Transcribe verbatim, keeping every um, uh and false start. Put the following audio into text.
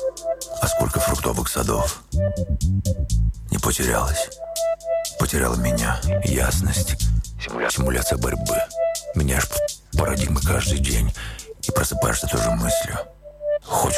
А сколько фруктовых садов не потерялось. Потеряла меня. Ясность. Симуля... Симуляция борьбы. Меняешь парадигмы каждый день. И просыпаешься той же мыслью. Хочешь